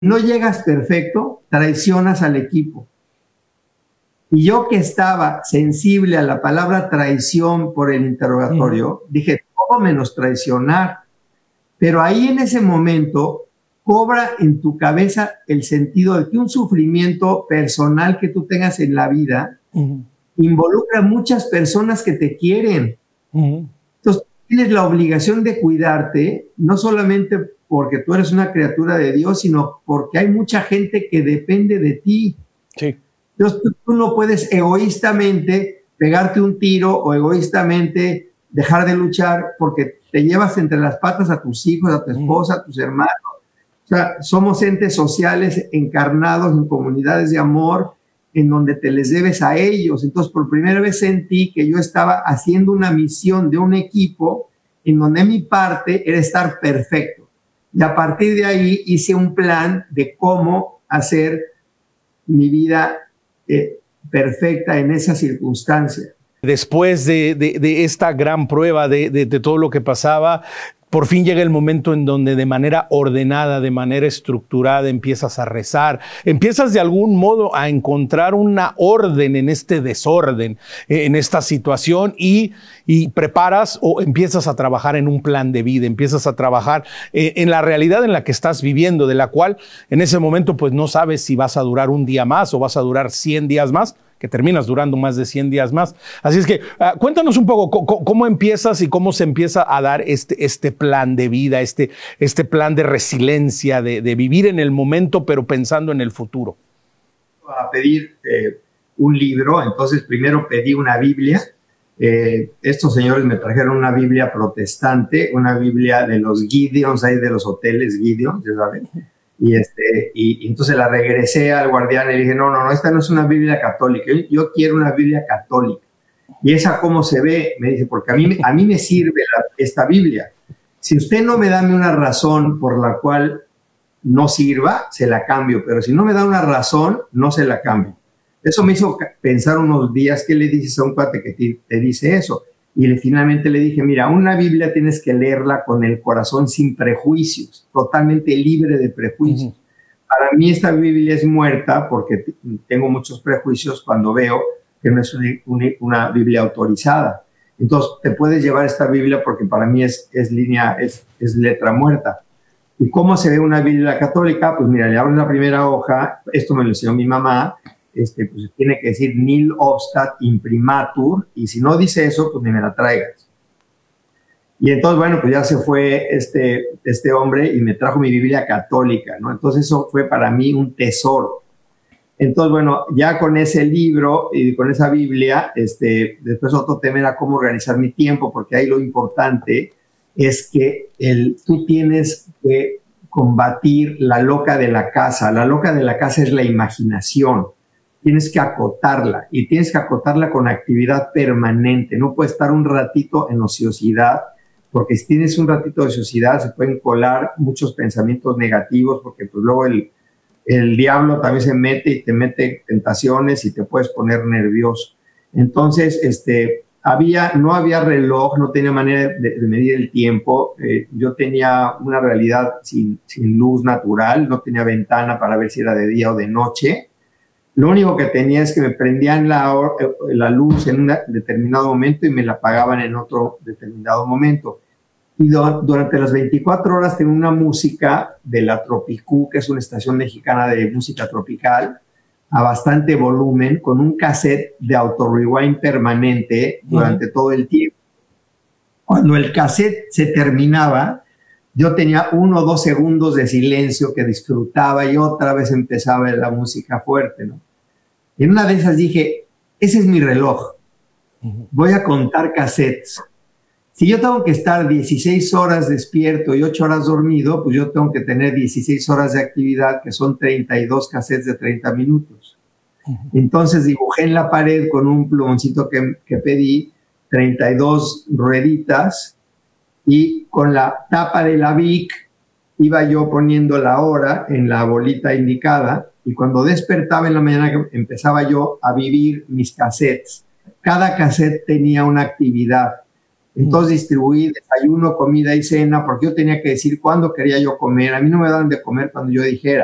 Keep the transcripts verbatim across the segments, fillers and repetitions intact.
no llegas perfecto, traicionas al equipo. Y yo que estaba sensible a la palabra traición por el interrogatorio, mm. dije, todo menos traicionar. Pero ahí en ese momento cobra en tu cabeza el sentido de que un sufrimiento personal que tú tengas en la vida uh-huh. involucra a muchas personas que te quieren. Uh-huh. Entonces, tienes la obligación de cuidarte, no solamente porque tú eres una criatura de Dios, sino porque hay mucha gente que depende de ti. Sí. Entonces, tú, tú no puedes egoístamente pegarte un tiro o egoístamente dejar de luchar porque te llevas entre las patas a tus hijos, a tu esposa, a tus hermanos. O sea, somos entes sociales encarnados en comunidades de amor en donde te les debes a ellos. Entonces, por primera vez sentí que yo estaba haciendo una misión de un equipo en donde mi parte era estar perfecto. Y a partir de ahí hice un plan de cómo hacer mi vida eh, perfecta en esa circunstancia. Después de, de, de esta gran prueba, de, de, de todo lo que pasaba, por fin llega el momento en donde de manera ordenada, de manera estructurada, empiezas a rezar, empiezas de algún modo a encontrar una orden en este desorden, en esta situación y, y preparas o empiezas a trabajar en un plan de vida, empiezas a trabajar eh, en la realidad en la que estás viviendo, de la cual en ese momento pues no sabes si vas a durar un día más o vas a durar cien días más, que terminas durando más de cien días más. Así es que uh, cuéntanos un poco cómo, cómo empiezas y cómo se empieza a dar este, este plan de vida, este, este plan de resiliencia, de, de vivir en el momento, pero pensando en el futuro. A pedir eh, un libro, entonces primero pedí una Biblia. Eh, estos señores me trajeron una Biblia protestante, una Biblia de los Gideons, ahí de los hoteles Gideon, ya saben. Y, este, y, y entonces la regresé al guardián y le dije, no, no, no, esta no es una Biblia católica, yo, yo quiero una Biblia católica. ¿Y esa cómo se ve? Me dice, porque a mí, a mí me sirve la, esta Biblia. Si usted no me da una razón por la cual no sirva, se la cambio, pero si no me da una razón, no se la cambio. Eso me hizo pensar unos días, ¿qué le dices a un cuate que te, te dice eso? Y le, finalmente le dije, mira, una Biblia tienes que leerla con el corazón sin prejuicios, totalmente libre de prejuicios. Uh-huh. Para mí esta Biblia es muerta porque t- tengo muchos prejuicios cuando veo que no es una, una, una Biblia autorizada. Entonces, te puedes llevar esta Biblia porque para mí es, es línea, es, es letra muerta. ¿Y cómo se ve una Biblia católica? Pues mira, le abro la primera hoja, esto me lo enseñó mi mamá, Este, pues tiene que decir nil obstat imprimatur, y si no dice eso, pues ni me la traigas. Y entonces, bueno, pues ya se fue este, este hombre y me trajo mi Biblia católica, ¿no? Entonces eso fue para mí un tesoro. Entonces, bueno, ya con ese libro y con esa Biblia, este, después otro tema era cómo organizar mi tiempo, porque ahí lo importante es que el, tú tienes que combatir la loca de la casa. La loca de la casa es la imaginación. Tienes que acotarla y tienes que acotarla con actividad permanente. No puedes estar un ratito en ociosidad, porque si tienes un ratito de ociosidad se pueden colar muchos pensamientos negativos, porque pues luego el, el diablo también se mete y te mete tentaciones y te puedes poner nervioso. Entonces, este, había, no había reloj, no tenía manera de, de medir el tiempo. Eh, yo tenía una realidad sin, sin luz natural, no tenía ventana para ver si era de día o de noche. Lo único que tenía es que me prendían la, la luz en un determinado momento y me la apagaban en otro determinado momento. Y do, durante las veinticuatro horas tenía una música de la Tropicú, que es una estación mexicana de música tropical, a bastante volumen, con un cassette de auto-rewind permanente durante uh-huh. todo el tiempo. Cuando el cassette se terminaba, yo tenía uno o dos segundos de silencio que disfrutaba y otra vez empezaba la música fuerte, ¿no? Y en una de esas dije, ese es mi reloj. Voy a contar cassettes. Si yo tengo que estar dieciséis horas despierto y ocho horas dormido, pues yo tengo que tener dieciséis horas de actividad, que son treinta y dos cassettes de treinta minutos. Entonces dibujé en la pared con un plumoncito que, que pedí, treinta y dos rueditas, y con la tapa de la Bic iba yo poniendo la hora en la bolita indicada, y cuando despertaba en la mañana empezaba yo a vivir mis cassettes. Cada cassette tenía una actividad. Entonces distribuí desayuno, comida y cena, porque yo tenía que decir cuándo quería yo comer. A mí no me daban de comer cuando yo dijera.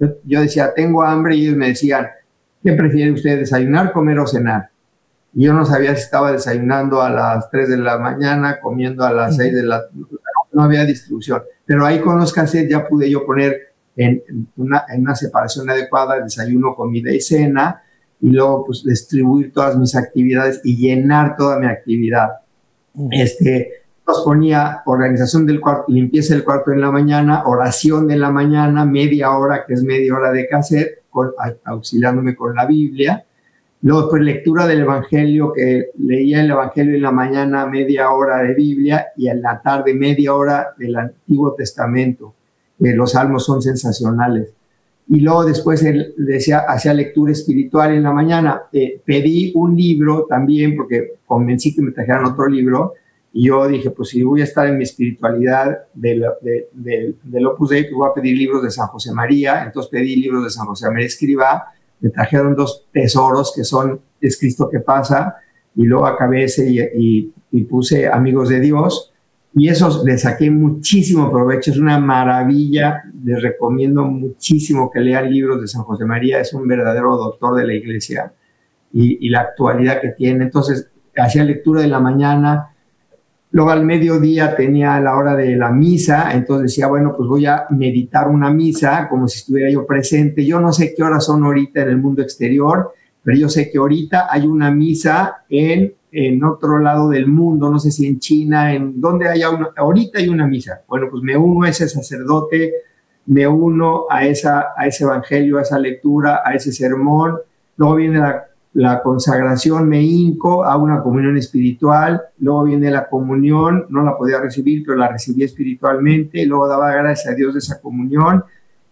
Yo, yo decía, tengo hambre, y ellos me decían, ¿qué prefiere usted, desayunar, comer o cenar? Y yo no sabía si estaba desayunando a las tres de la mañana, comiendo a las seis de la tarde, no había distribución. Pero ahí con los cassettes ya pude yo poner en una, en una separación adecuada desayuno, comida y cena, y luego pues distribuir todas mis actividades y llenar toda mi actividad. Uh-huh. Este, nos ponía organización del cuarto, limpieza del cuarto en la mañana, oración en la mañana, media hora, que es media hora de cassette, con, auxiliándome con la Biblia. Luego, pues, lectura del Evangelio, que leía el Evangelio en la mañana, media hora de Biblia, y en la tarde, media hora del Antiguo Testamento. Eh, los salmos son sensacionales. Y luego después él decía, hacía lectura espiritual en la mañana. Eh, pedí un libro también, porque convencí que me trajeran otro libro, y yo dije, pues si voy a estar en mi espiritualidad del de, de, de Opus Dei, pues voy a pedir libros de San José María. Entonces pedí libros de San José María Escrivá. Me trajeron dos tesoros que son Es Cristo que pasa, y luego acabé ese y, y, y puse Amigos de Dios, y esos les saqué muchísimo provecho. Es una maravilla, les recomiendo muchísimo que lean libros de San José María, es un verdadero doctor de la iglesia, y, y la actualidad que tiene. Entonces hacía lectura de la mañana, luego al mediodía tenía la hora de la misa, entonces decía, bueno, pues voy a meditar una misa como si estuviera yo presente. Yo no sé qué horas son ahorita en el mundo exterior, pero yo sé que ahorita hay una misa en, en otro lado del mundo, no sé si en China, en donde haya una, ahorita hay una misa. Bueno, pues me uno a ese sacerdote, me uno a, esa, a ese evangelio, a esa lectura, a ese sermón. Luego viene la la consagración, me hinco a una comunión espiritual, luego viene la comunión, no la podía recibir, pero la recibí espiritualmente, luego daba gracias a Dios de esa comunión,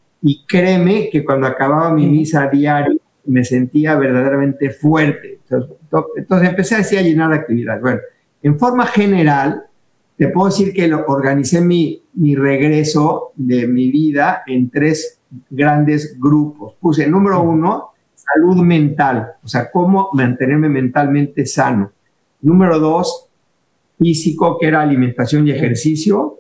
y créeme que cuando acababa mi misa diaria me sentía verdaderamente fuerte. Entonces, entonces empecé así a llenar actividades. Bueno, en forma general, te puedo decir que lo, organicé mi, mi regreso de mi vida en tres grandes grupos. Puse, número uno, salud mental, o sea, cómo mantenerme mentalmente sano. Número dos, físico, que era alimentación y ejercicio.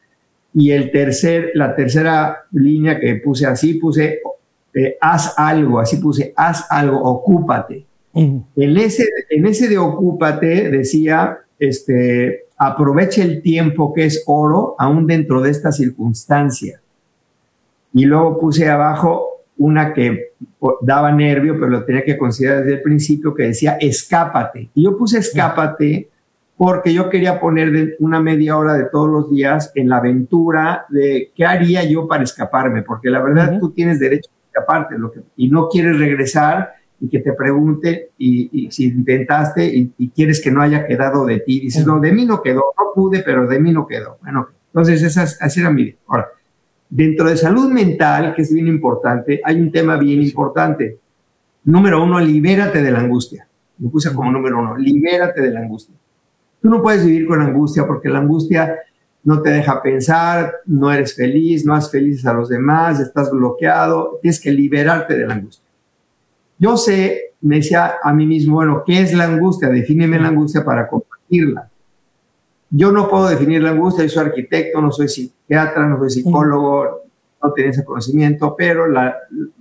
Y el tercer, la tercera línea que puse así, puse eh, haz algo, así puse haz algo, ocúpate. Uh-huh. En ese, en ese de ocúpate decía, este, aproveche el tiempo que es oro, aún dentro de esta circunstancia. Y luego puse abajo una que daba nervio, pero lo tenía que considerar desde el principio, que decía escápate. Y yo puse escápate porque yo quería poner de una media hora de todos los días en la aventura de qué haría yo para escaparme, porque la verdad uh-huh. tú tienes derecho a escaparte lo que, y no quieres regresar y que te pregunte y, y si intentaste y, y quieres que no haya quedado de ti. Dices, uh-huh. no, de mí no quedó, no pude, pero de mí no quedó. Bueno, entonces esa, así era mi vida. Ahora, dentro de salud mental, que es bien importante, hay un tema bien importante. Número uno, libérate de la angustia. Me puse como número uno, libérate de la angustia. Tú no puedes vivir con angustia porque la angustia no te deja pensar, no eres feliz, no haces felices a los demás, estás bloqueado, tienes que liberarte de la angustia. Yo sé, me decía a mí mismo, bueno, ¿qué es la angustia? Defíneme la angustia para compartirla. Yo no puedo definir la angustia, yo soy arquitecto, no soy psiquiatra, no soy psicólogo, no tengo ese conocimiento, pero la,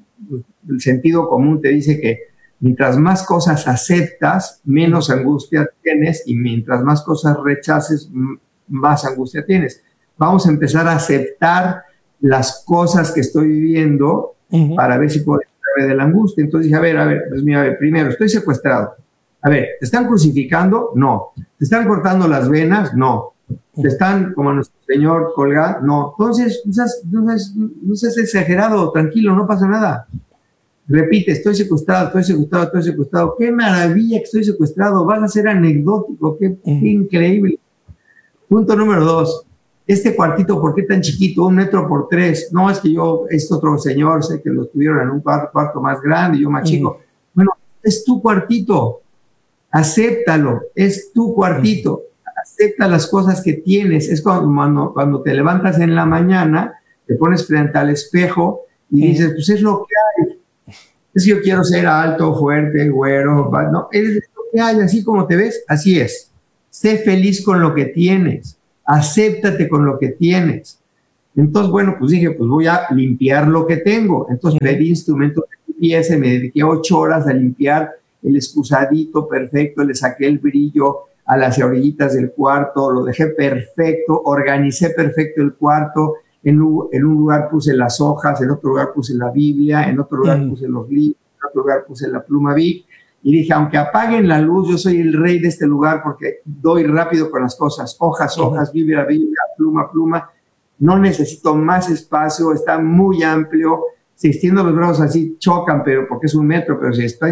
el sentido común te dice que mientras más cosas aceptas, menos angustia tienes, y mientras más cosas rechaces, más angustia tienes. Vamos a empezar a aceptar las cosas que estoy viviendo uh-huh. para ver si puedo librarme de la angustia. Entonces dije, a ver, a ver, pues mira, a ver, primero, estoy secuestrado. A ver, ¿te están crucificando? No. ¿Te están cortando las venas? No. ¿Te están, como nuestro Señor, colgando? No. Entonces, no seas, no seas, no seas exagerado, tranquilo, no pasa nada. Repite, estoy secuestrado, estoy secuestrado, estoy secuestrado. ¡Qué maravilla que estoy secuestrado! Vas a ser anecdótico, qué, qué increíble. Punto número dos. Este cuartito, ¿por qué tan chiquito? Un metro por tres. No, es que yo, este otro señor, sé que lo tuvieron en un cuarto, cuarto más grande, yo más chico. Bueno, es tu cuartito. Acéptalo, es tu cuartito, acepta las cosas que tienes. Es cuando, cuando, cuando te levantas en la mañana, te pones frente al espejo y dices, pues es lo que hay. Es que yo quiero ser alto, fuerte, güero, no, es lo que hay, así como te ves, así es. Sé feliz con lo que tienes, acéptate con lo que tienes. Entonces, bueno, pues dije, pues voy a limpiar lo que tengo. Entonces pedí instrumentos de limpieza, me dediqué ocho horas a limpiar el excusadito perfecto, le saqué el brillo a las orillitas del cuarto, lo dejé perfecto, organicé perfecto el cuarto. En, en un lugar puse las hojas, en otro lugar puse la Biblia, en otro lugar puse los libros, en otro lugar puse la pluma Bic. Y dije, aunque apaguen la luz, yo soy el rey de este lugar porque doy rápido con las cosas. Hojas, hojas, Biblia, Biblia, pluma, pluma. No necesito más espacio, está muy amplio. Si extiendo los brazos así, chocan, pero porque es un metro, pero si estoy